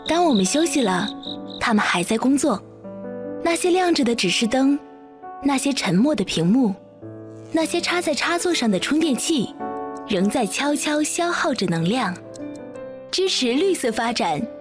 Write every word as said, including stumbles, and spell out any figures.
当我们休息了，他们还在工作。那些亮着的指示灯，那些沉默的屏幕，那些插在插座上的充电器，仍在悄悄消耗着能量。支持绿色发展，